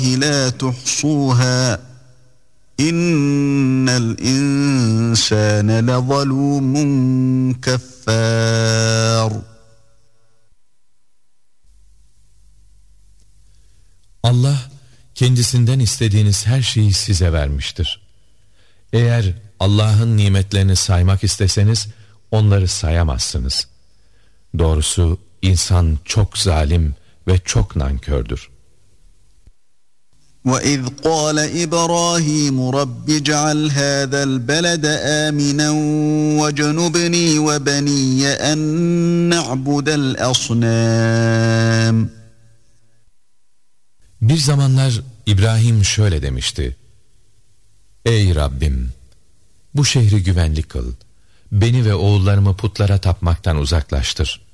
لا تحصوها إن الإنسان لظلوم كفار. Allah kendisinden istediğiniz her şeyi size vermiştir. Eğer Allah'ın nimetlerini saymak isteseniz onları sayamazsınız. Doğrusu insan çok zalim ve çok nankördür. وَإِذْ قَالَ إِبْرَاهِيمُ رَبِّ اجْعَلْ هَذَا الْبَلَدَ آمِنًا وَاجْنُبْنِي وَبَنِيَّ أَن نَّعْبُدَ الْأَصْنَامَ. Bir zamanlar İbrahim şöyle demişti: Ey Rabbim! Bu şehri güvenli kıl, beni ve oğullarımı putlara tapmaktan uzaklaştır.